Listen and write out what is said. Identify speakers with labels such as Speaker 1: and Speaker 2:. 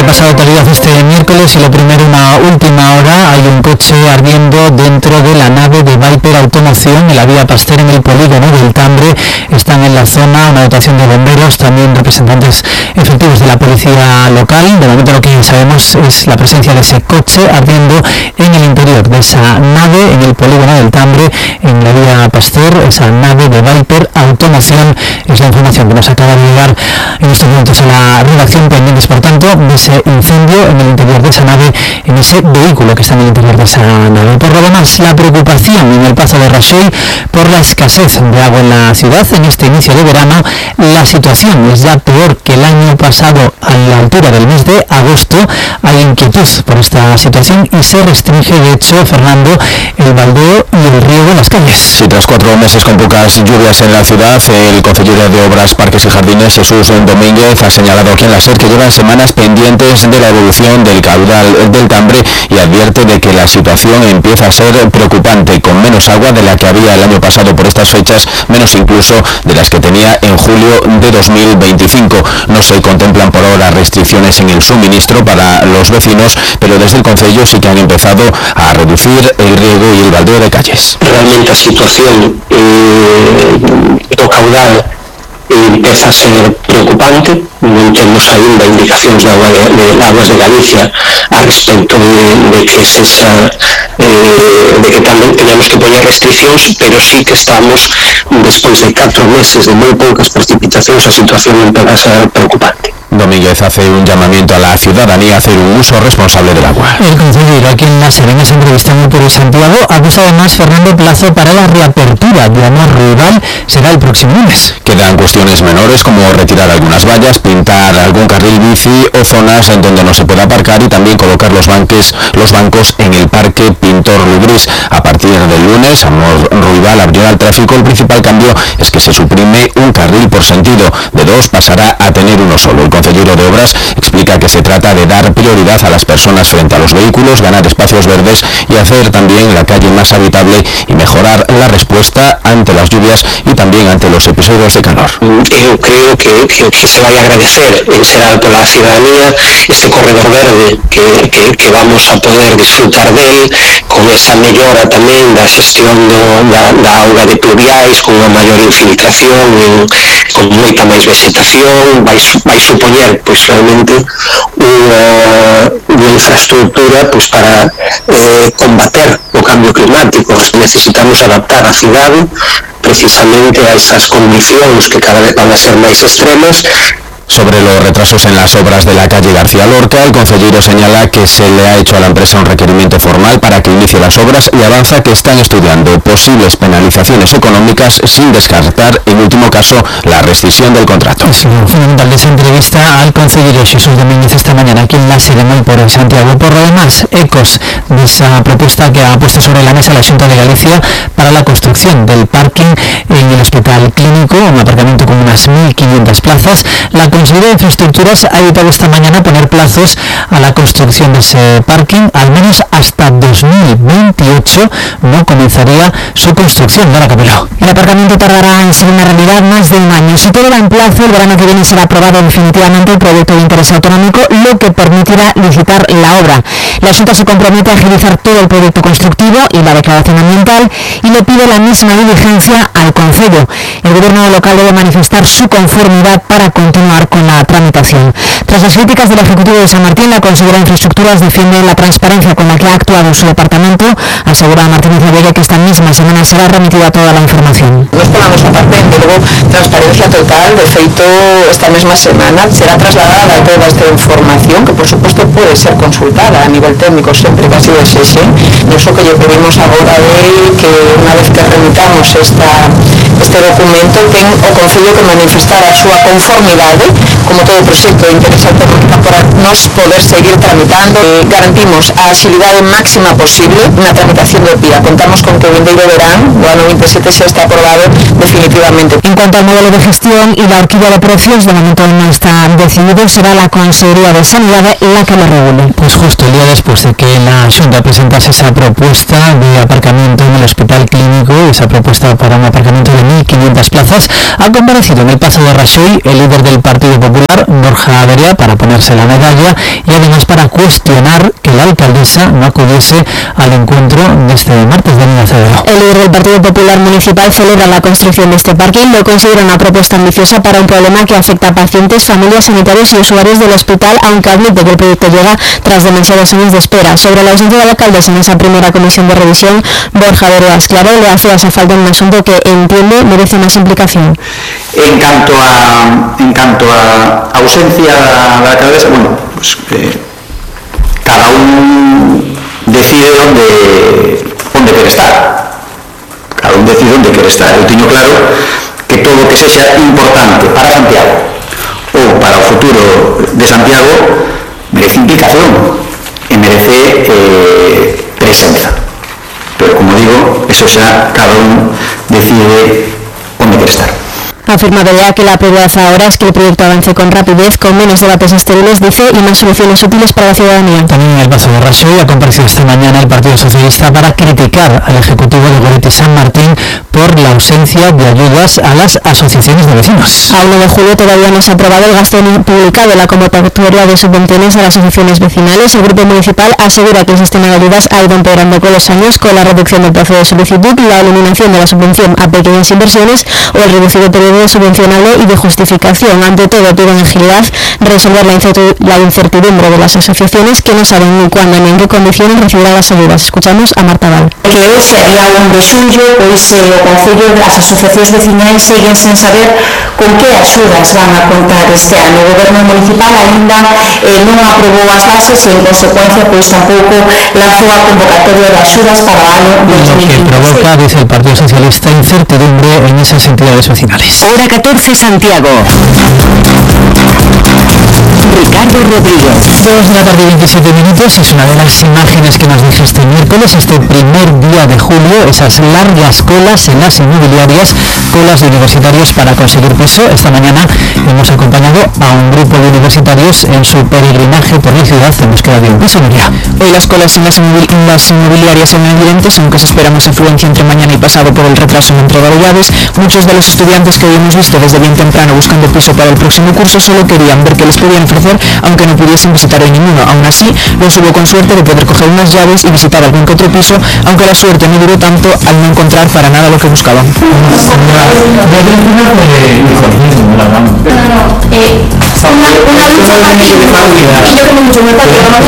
Speaker 1: pasado actualidad este miércoles y lo primero, una última hora, hay un coche ardiendo dentro de la nave de Viper Automoción en la vía Pasteur en el polígono del Tambre. Están en la zona una dotación de bomberos, también representantes efectivos de la policía local. De momento lo que sabemos es la presencia de ese coche ardiendo en el interior de esa nave en el polígono del Tambre en la vía Pasteur, esa nave de Viper Automoción. Es la información que nos acaba de llegar en estos momentos a la redacción, pendientes por tanto de ese incendio en el interior de esa nave, en ese vehículo que está en el interior de esa nave. Por lo demás, la preocupación en el Pazo de Raxoi por la escasez de agua en la ciudad en este inicio de verano. La situación es ya peor que el año pasado a la altura del mes de agosto. Hay inquietud por esta situación y se restringe, de hecho, Fernando, el baldeo y el riego en las calles.
Speaker 2: Sí, tras 4 meses con pocas lluvias en la ciudad, el concejal de Obras, Parques y Jardines, Jesús Domínguez, ha señalado aquí en la SER que llevan semanas pendientes de la evolución del caudal del Tambre y advierte de que la situación empieza a ser preocupante, con menos agua de la que había el año pasado por estas fechas, menos incluso de las que tenía en julio de 2025. No se contemplan por ahora restricciones en el suministro para los vecinos, pero desde el concello sí que han empezado a reducir el riego y el baldeo de calles.
Speaker 3: Realmente a situación do caudal empeza a ser preocupante. Non temos ainda indicacións de Aguas de Galicia a respecto de que tamén teníamos que poñer restriccións, pero sí que estamos, despois de 4 meses de moi poucas precipitacións, a situación empeza a ser preocupante.
Speaker 2: Domínguez hace un llamamiento a la ciudadanía a hacer un uso responsable del agua.
Speaker 1: El concejal aquí en La Serena se entrevista en Puro Santiago. Acusa además Fernando plazo para la reapertura de Amor Rural será el próximo lunes.
Speaker 2: Quedan cuestiones menores como retirar algunas vallas, pintar algún carril bici o zonas en donde no se pueda aparcar y también colocar los bancos en el Parque Pintor Lubrís. A partir del lunes, Amor Rural abrirá al tráfico. El principal cambio es que se suprime un carril por sentido. De 2 pasará a tener uno solo. El concejero de Obras explica que se trata de dar prioridad a las personas frente a los vehículos, ganar espacios verdes y hacer también la calle más habitable y mejorar la respuesta ante las lluvias y también ante los episodios de calor.
Speaker 3: Eu creo que se vai agradecer en xeral pola ciudadanía este corredor verde que vamos a poder disfrutar del, con esa mellora tamén da xestión da auga de pluviais, con unha maior infiltración, con moita máis vegetación. Vai supoñer pois realmente unha infraestructura pois para combater o cambio climático. Necesitamos adaptar a cidade precisamente a esas condicións que cada vez van a ser máis extremas.
Speaker 2: Sobre los retrasos en las obras de la calle García Lorca, el concejero señala que se le ha hecho a la empresa un requerimiento formal para que inicie las obras y avanza que están estudiando posibles penalizaciones económicas sin descartar, en último caso, la rescisión del contrato.
Speaker 1: Es fundamental de esa entrevista al concejero Jesús Domínguez esta mañana aquí en La Serena y por Santiago. Por lo demás, ecos de esa propuesta que ha puesto sobre la mesa la Xunta de Galicia para la construcción del parking en el Hospital Clínico, un aparcamiento con unas 1.500 plazas. La Consejería de Infraestructuras ha evitado esta mañana poner plazos a la construcción de ese parking, al menos hasta 2028 no comenzaría su construcción. Nora Capello.
Speaker 4: El aparcamiento tardará en ser una realidad más de un año. Si todo va en plazo, el verano que viene será aprobado definitivamente el proyecto de interés autonómico, lo que permitirá licitar la obra. La Xunta se compromete a agilizar todo el proyecto constructivo y la declaración ambiental y le pide la misma diligencia al concello. El gobierno local debe manifestar su conformidad para continuar con la tramitación. Tras las críticas del Ejecutivo de San Martín, la consejera de Infraestructuras defiende la transparencia con la que ha actuado su departamento. Asegura Martínez Abella que esta misma semana será remitida toda la información.
Speaker 5: Nos ponamos aparte, pero transparencia total. De feito, esta mesma semana será trasladada toda esta información, que por supuesto puede ser consultada a nivel técnico sempre que así o desexe. Nos o que lle pedimos agora é que unha vez que remitamos este documento, ten o Concello que manifestar a súa conformidade como todo proxecto de interés autonómico para nos poder seguir tramitando. Garantimos a axilidade máxima posible na tramitación do PIA. Contamos con que o vindeiro verán do ano 27 xa está aprobado definitivamente.
Speaker 4: En cuanto al modelo de gestión y la horquilla de precios, de momento no está decidido, será la Consejería de Sanidad la que lo regule.
Speaker 1: Pues justo el día después de que la Xunta presentase esa propuesta de aparcamiento en el Hospital Clínico, esa propuesta para un aparcamiento de 1.500 plazas, ha comparecido en el Pazo de Raxoi el líder del Partido Popular, Popular, Borja Avería, para ponerse la medalla y además para cuestionar que la alcaldesa no acudiese al encuentro de este martes de Acevedo.
Speaker 4: El líder del Partido Popular Municipal celebra la construcción de este parque y lo considera una propuesta ambiciosa para un problema que afecta a pacientes, familias, sanitarios y usuarios del hospital, aunque admite que el proyecto llega tras demasiados años de espera. Sobre la ausencia de la alcaldesa en esa primera comisión de revisión, Borja Avería claro le hace esa falta un asunto que entiende merece más implicación.
Speaker 6: En cuanto a ausencia de la alcaldesa, bueno, pues cada uno decide dónde quiere estar. Cada uno decide dónde quiere estar. Yo tengo claro que todo lo que sea importante para Santiago o para el futuro de Santiago merece implicación y merece presencia. Pero como digo, eso ya cada uno decide dónde quiere estar.
Speaker 4: Afirma Avería que la prioridad ahora es que el proyecto avance con rapidez, con menos debates estériles, dice, y más soluciones útiles para la ciudadanía.
Speaker 1: También en el Pazo de Rajoy ha comparecido esta mañana el Partido Socialista para criticar al Ejecutivo de Goretti San Martín por la ausencia de ayudas a las asociaciones de vecinos.
Speaker 4: A 1 de julio todavía no se ha aprobado el gasto publicado en la convocatoria de subvenciones a las asociaciones vecinales. El Grupo Municipal asegura que el sistema de ayudas ha ido empeorando con los años, con la reducción del plazo de solicitud, la eliminación de la subvención a pequeñas inversiones o el reducido periodo de subvencionable y de justificación. Ante todo, piden agilidad, resolver la incertidumbre de las asociaciones que no saben ni cuándo ni en qué condiciones recibirán las ayudas. Escuchamos a Marta Val.
Speaker 7: Que hoy sería un suyo, pois o Concello das asociacións vecinais siguen sen saber con que axudas van a contar este ano. O Goberno Municipal ainda non aprobou as bases e en consecuencia pois tampouco lanzou a convocatoria de axudas para o ano 2015.
Speaker 1: Lo que provoca, dice el Partido Socialista, incertidumbre en esas entidades vecinales.
Speaker 8: Hora 14 Santiago. Ricardo Rodríguez.
Speaker 1: 2 de la tarde y 27 minutos es una de las imágenes que nos dije este miércoles, este primer día de julio, esas largas colas en las inmobiliarias, colas de universitarios para conseguir piso. Esta mañana hemos acompañado a un grupo de universitarios en su peregrinaje por la ciudad en búsqueda de un piso.
Speaker 5: Hoy las colas en las inmobiliarias son evidentes, aunque se espera más afluencia entre mañana y pasado por el retraso en la entrega de llaves. Muchos de los estudiantes que hoy hemos visto desde bien temprano buscando piso para el próximo curso solo querían ver qué les podían ofrecer, aunque no pudiesen visitar hoy ninguno. Aún así, los hubo con suerte de poder coger unas llaves y visitar algún que otro piso, aunque la suerte no duró tanto al no encontrar para nada lo que buscaban.
Speaker 7: Una lucha para que yo como mucho me